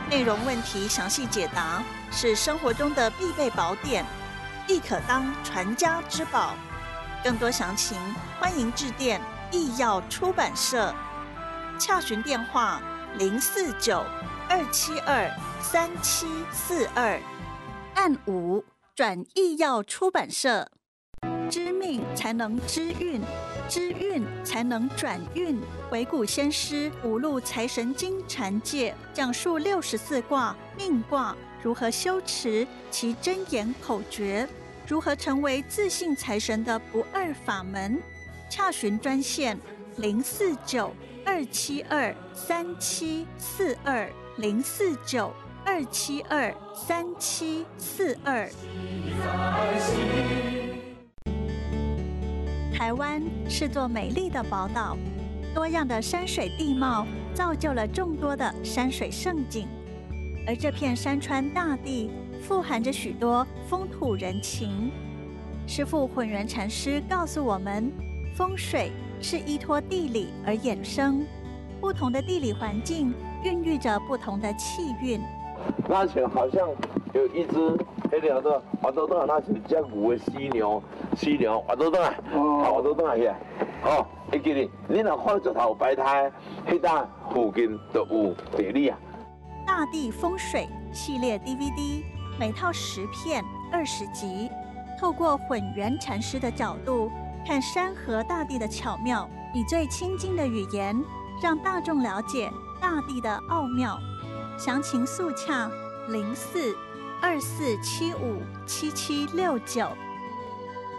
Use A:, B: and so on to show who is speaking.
A: 内容问题详细解答，是生活中的必备宝典，亦可当传家之宝。更多详情，欢迎致电义耀出版社，洽询电话049-272-3742，按5转义耀出版社。知命才能知运，知运才能转运。回顾先师五路财神经禅戒，讲述64卦命卦如何修持，其真言口诀，如何成为自信财神的不二法门。洽询专线049-272-3742，049-272-3742。台湾是座美丽的宝岛，多样的山水地貌造就了众多的山水胜景，而这片山川大地富含着许多风土人情。师父混元禅师告诉我们，风水是依托地理而衍生，不同的地理环境孕育着不同的气运。
B: 那前好像有一只黑鸟的滑走动，那是只牛的犀牛滑走动啊，滑走动啊去。哦，会记哩，你若看石头摆摊，迄搭附近就有地理啊。
A: 大地风水系列 DVD， 每套10片，20集，透过混元禅师的角度看山河大地的巧妙，以最亲近的语言让大众了解大地的奥妙。详情速洽04-2475-7769。